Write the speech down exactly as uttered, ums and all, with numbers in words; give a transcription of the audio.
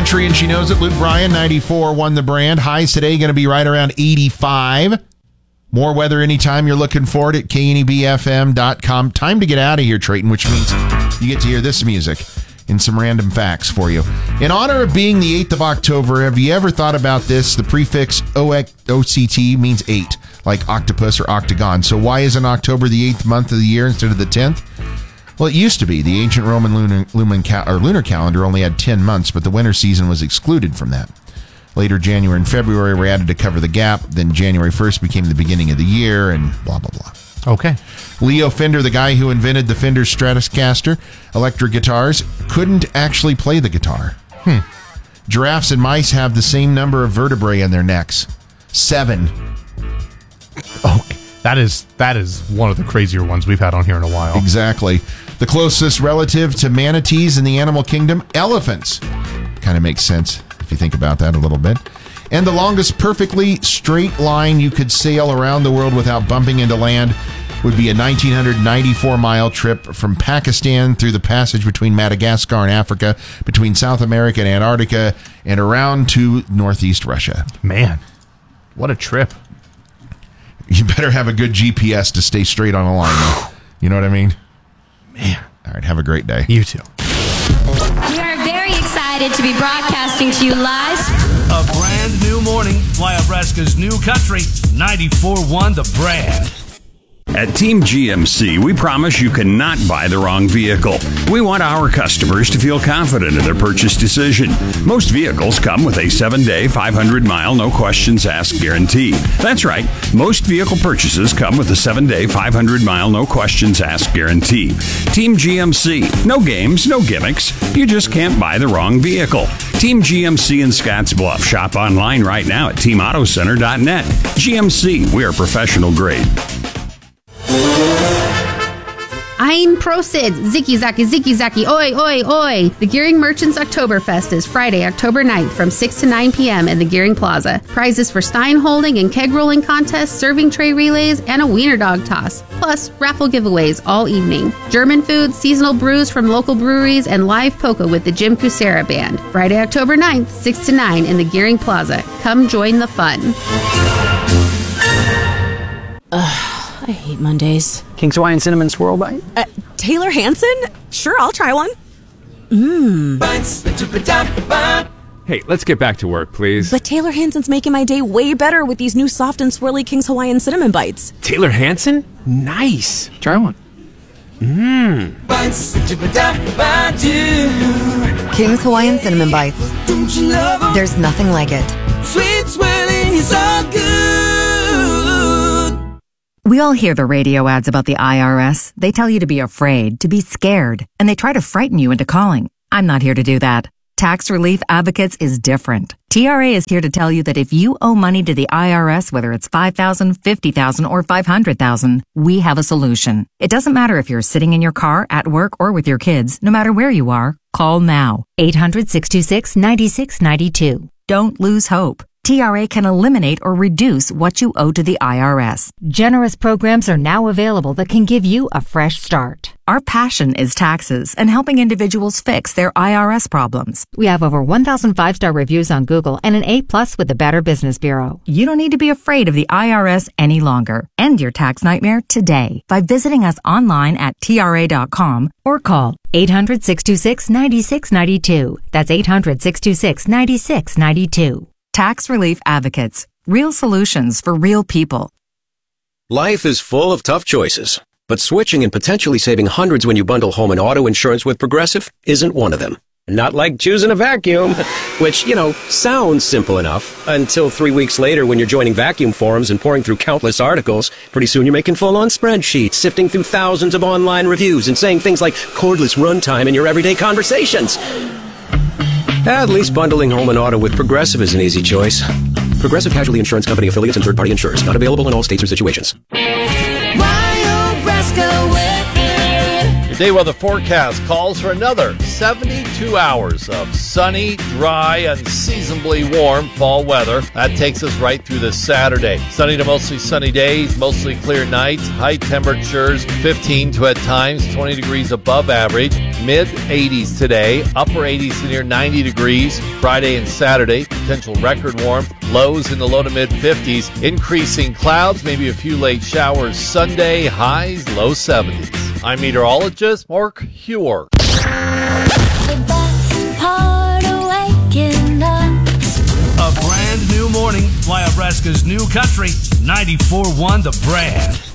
country, and she knows it. Luke Bryan, ninety-four, won the brand. Highs today going to be right around eighty-five. More weather anytime you're looking for it at K N E B F M dot com. Time to get out of here, Trayton, which means you get to hear this music and some random facts for you. In honor of being the eighth of October, have you ever thought about this? The prefix O C T means eight, like octopus or octagon. So why isn't October the eighth month of the year instead of the tenth? Well, it used to be. The ancient Roman lunar, lunar, cal- or lunar calendar only had ten months, but the winter season was excluded from that. Later, January and February were added to cover the gap. Then January first became the beginning of the year, and blah, blah, blah. Okay. Leo Fender, the guy who invented the Fender Stratocaster electric guitars, couldn't actually play the guitar. Hmm. Giraffes and mice have the same number of vertebrae in their necks. Seven. Okay. That is that is one of the crazier ones we've had on here in a while. Exactly. The closest relative to manatees in the animal kingdom, elephants. Kind of makes sense if you think about that a little bit. And the longest perfectly straight line you could sail around the world without bumping into land would be a one thousand nine hundred ninety-four mile trip from Pakistan through the passage between Madagascar and Africa, between South America and Antarctica, and around to northeast Russia. Man, what a trip. You better have a good G P S to stay straight on a line, though. You know what I mean? Man. All right, have a great day. You too. We are very excited to be broadcasting to you live. A brand new morning, via Nebraska's new country, ninety-four one The Brand. At Team G M C, we promise you cannot buy the wrong vehicle. We want our customers to feel confident in their purchase decision. Most vehicles come with a seven-day, five hundred mile, no questions asked guarantee. That's right. Most vehicle purchases come with a seven-day, five hundred mile, no questions asked guarantee. Team G M C. No games, no gimmicks. You just can't buy the wrong vehicle. Team G M C in Scottsbluff. Shop online right now at team auto center dot net. G M C. We are professional grade. Ein Prosit, Ziki Zaki, Ziki Zaki, Oi, Oi, Oi. The Gearing Merchants Oktoberfest is Friday, October ninth from six to nine p.m. in the Gearing Plaza. Prizes for stein holding and keg rolling contests, serving tray relays, and a wiener dog toss. Plus, raffle giveaways all evening. German food, seasonal brews from local breweries, and live polka with the Jim Kucera Band. Friday, October ninth, six to nine in the Gearing Plaza. Come join the fun. Ugh. I hate Mondays. King's Hawaiian Cinnamon Swirl Bite? Uh, Taylor Hanson? Sure, I'll try one. Mmm. Hey, let's get back to work, please. But Taylor Hanson's making my day way better with these new soft and swirly King's Hawaiian Cinnamon Bites. Taylor Hanson? Nice. Try one. Mmm. King's Hawaiian Cinnamon Bites. There's nothing like it. Sweet swirling is all good. We all hear the radio ads about the I R S. They tell you to be afraid, to be scared, and they try to frighten you into calling. I'm not here to do that. Tax Relief Advocates is different. T R A is here to tell you that if you owe money to the I R S, whether it's five thousand dollars, fifty thousand dollars, or five hundred thousand dollars, we have a solution. It doesn't matter if you're sitting in your car, at work, or with your kids. No matter where you are, call now. eight hundred, six two six, nine six nine two. Don't lose hope. T R A can eliminate or reduce what you owe to the I R S. Generous programs are now available that can give you a fresh start. Our passion is taxes and helping individuals fix their I R S problems. We have over one thousand five-star reviews on Google and an A plus with the Better Business Bureau. You don't need to be afraid of the I R S any longer. End your tax nightmare today by visiting us online at T R A dot com or call eight hundred, six two six, nine six nine two. That's eight hundred, six two six, nine six nine two. Tax Relief Advocates. Real solutions for real people. Life is full of tough choices, but switching and potentially saving hundreds when you bundle home and auto insurance with Progressive isn't one of them. Not like choosing a vacuum, which, you know, sounds simple enough until three weeks later when you're joining vacuum forums and pouring through countless articles. Pretty soon you're making full-on spreadsheets, sifting through thousands of online reviews and saying things like cordless runtime in your everyday conversations. At least bundling home and auto with Progressive is an easy choice. Progressive Casualty Insurance Company affiliates and third-party insurers. Not available in all states or situations. Your day weather forecast calls for another seventy-two hours of sunny, dry, unseasonably warm fall weather. That takes us right through this Saturday. Sunny to mostly sunny days, mostly clear nights, high temperatures fifteen to at times twenty degrees above average. mid eighties today, upper eighties to near ninety degrees Friday and Saturday. Potential record warm. Lows in the low to mid fifties. Increasing clouds, maybe a few late showers Sunday. Highs low seventies. I'm meteorologist Mark Hewer. The best part of waking up. A brand new morning. Fly Nebraska's new country. ninety-four point one The Brand.